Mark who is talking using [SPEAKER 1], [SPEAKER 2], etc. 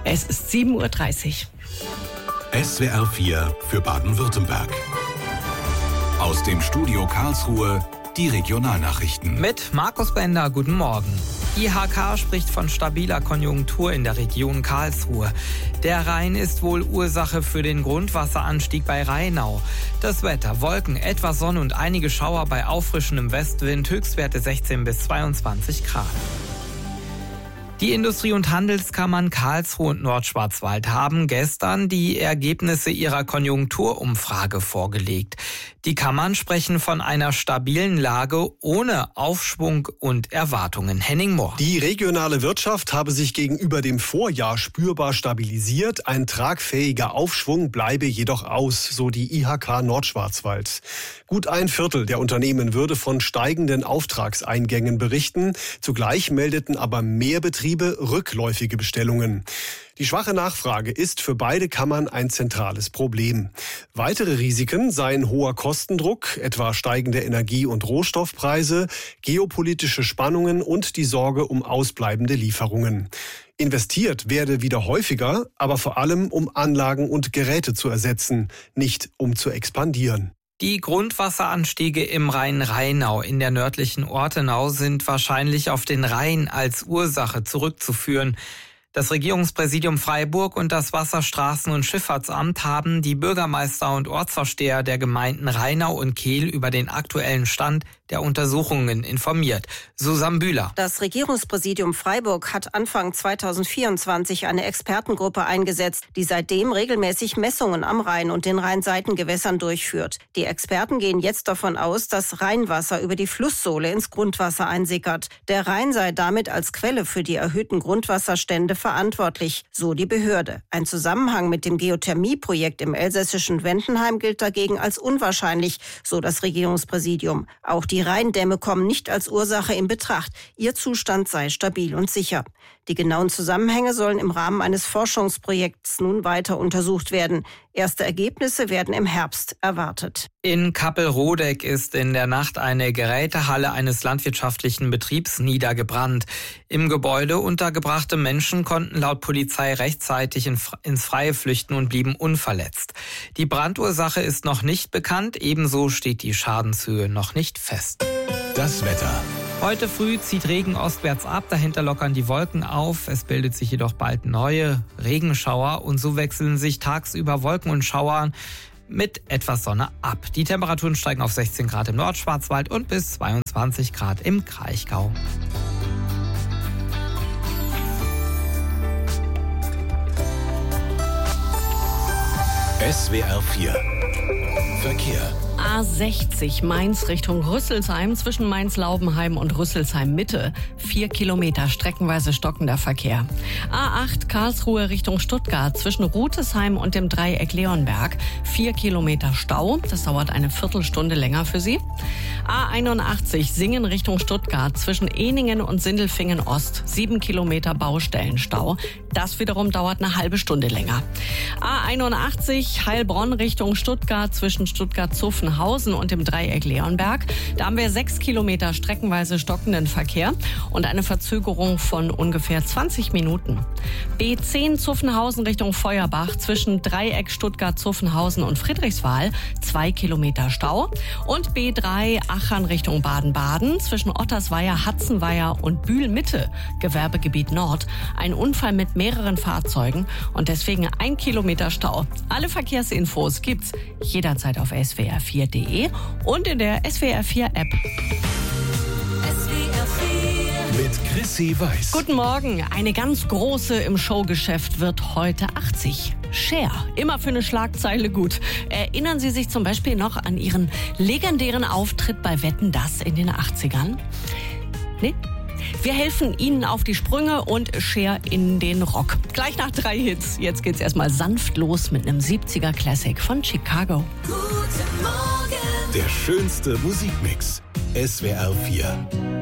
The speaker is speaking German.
[SPEAKER 1] Es ist 7:30 Uhr.
[SPEAKER 2] SWR 4 für Baden-Württemberg. Aus dem Studio Karlsruhe die Regionalnachrichten.
[SPEAKER 3] Mit Markus Bender, guten Morgen. IHK spricht von stabiler Konjunktur in der Region Karlsruhe. Der Rhein ist wohl Ursache für den Grundwasseranstieg bei Rheinau. Das Wetter: Wolken, etwas Sonne und einige Schauer bei auffrischendem Westwind, Höchstwerte 16 bis 22 Grad. Die Industrie- und Handelskammern Karlsruhe und Nordschwarzwald haben gestern die Ergebnisse ihrer Konjunkturumfrage vorgelegt. Die Kammern sprechen von einer stabilen Lage ohne Aufschwung und Erwartungen. Henning Mohr.
[SPEAKER 4] Die regionale Wirtschaft habe sich gegenüber dem Vorjahr spürbar stabilisiert. Ein tragfähiger Aufschwung bleibe jedoch aus, so die IHK Nordschwarzwald. Gut ein Viertel der Unternehmen würde von steigenden Auftragseingängen berichten. Zugleich meldeten aber mehr Betriebe rückläufige Bestellungen. Die schwache Nachfrage ist für beide Kammern ein zentrales Problem. Weitere Risiken seien hoher Kostendruck, etwa steigende Energie- und Rohstoffpreise, geopolitische Spannungen und die Sorge um ausbleibende Lieferungen. Investiert werde wieder häufiger, aber vor allem um Anlagen und Geräte zu ersetzen, nicht um zu expandieren.
[SPEAKER 3] Die Grundwasseranstiege im Rhein-Rheinau in der nördlichen Ortenau sind wahrscheinlich auf den Rhein als Ursache zurückzuführen. Das Regierungspräsidium Freiburg und das Wasserstraßen- und Schifffahrtsamt haben die Bürgermeister und Ortsvorsteher der Gemeinden Rheinau und Kehl über den aktuellen Stand der Untersuchungen informiert. Susanne Bühler.
[SPEAKER 5] Das Regierungspräsidium Freiburg hat Anfang 2024 eine Expertengruppe eingesetzt, die seitdem regelmäßig Messungen am Rhein und den Rheinseitengewässern durchführt. Die Experten gehen jetzt davon aus, dass Rheinwasser über die Flusssohle ins Grundwasser einsickert. Der Rhein sei damit als Quelle für die erhöhten Grundwasserstände verantwortlich, so die Behörde. Ein Zusammenhang mit dem Geothermieprojekt im elsässischen Wendenheim gilt dagegen als unwahrscheinlich, so das Regierungspräsidium. Auch die Rheindämme kommen nicht als Ursache in Betracht. Ihr Zustand sei stabil und sicher. Die genauen Zusammenhänge sollen im Rahmen eines Forschungsprojekts nun weiter untersucht werden. Erste Ergebnisse werden im Herbst erwartet.
[SPEAKER 3] In Kappelrodeck ist in der Nacht eine Gerätehalle eines landwirtschaftlichen Betriebs niedergebrannt. Im Gebäude untergebrachte Menschen konnten laut Polizei rechtzeitig ins Freie flüchten und blieben unverletzt. Die Brandursache ist noch nicht bekannt, ebenso steht die Schadenshöhe noch nicht fest.
[SPEAKER 2] Das Wetter.
[SPEAKER 3] Heute früh zieht Regen ostwärts ab, dahinter lockern die Wolken auf. Es bildet sich jedoch bald neue Regenschauer und so wechseln sich tagsüber Wolken und Schauer mit etwas Sonne ab. Die Temperaturen steigen auf 16 Grad im Nordschwarzwald und bis 22 Grad im Kraichgau.
[SPEAKER 2] SWR 4 Verkehr.
[SPEAKER 1] A60 Mainz Richtung Rüsselsheim zwischen Mainz-Laubenheim und Rüsselsheim-Mitte. 4 Kilometer streckenweise stockender Verkehr. A8 Karlsruhe Richtung Stuttgart zwischen Rutesheim und dem Dreieck Leonberg. 4 Kilometer Stau. Das dauert eine Viertelstunde länger für Sie. A81 Singen Richtung Stuttgart zwischen Ehningen und Sindelfingen Ost. 7 Kilometer Baustellenstau. Das wiederum dauert eine halbe Stunde länger. A81 Heilbronn Richtung Stuttgart zwischen Stuttgart-Zuffenhausen und dem Dreieck Leonberg. Da haben wir 6 Kilometer streckenweise stockenden Verkehr und eine Verzögerung von ungefähr 20 Minuten. B10 Zuffenhausen Richtung Feuerbach zwischen Dreieck Stuttgart-Zuffenhausen und Friedrichswal. 2 Kilometer Stau. Und B3 Achern Richtung Baden-Baden zwischen Ottersweier, Hatzenweier und Bühl-Mitte, Gewerbegebiet Nord. Ein Unfall mit mehreren Fahrzeugen und deswegen 1 Kilometer Stau. Alle Verkehrsinfos gibt's jederzeit auf swr4.de und in der SWR4-App.
[SPEAKER 2] Mit Chrissy Weiß.
[SPEAKER 1] Guten Morgen. Eine ganz große im Showgeschäft wird heute 80. Cher, immer für eine Schlagzeile gut. Erinnern Sie sich zum Beispiel noch an Ihren legendären Auftritt bei Wetten, dass in den 80ern? Nee? Wir helfen Ihnen auf die Sprünge und Cher in den Rock. Gleich nach 3 Hits. Jetzt geht's erstmal sanft los mit einem 70er Classic von Chicago.
[SPEAKER 2] Der schönste Musikmix. SWR 4.